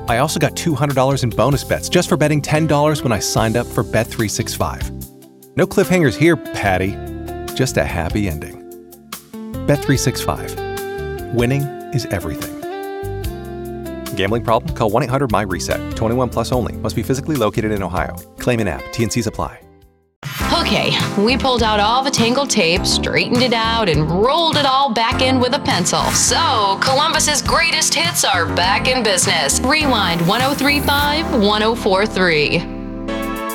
I also got $200 in bonus bets just for betting $10 when I signed up for Bet365. No cliffhangers here, Patty. Just a happy ending. Bet365. Winning is everything. Gambling problem? Call 1-800-MY-RESET. 21 plus only. Must be physically located in Ohio. Claim in app. T&Cs apply. Okay, we pulled out all the tangled tape, straightened it out, and rolled it all back in with a pencil. So, Columbus's greatest hits are back in business. Rewind 1035, 1043.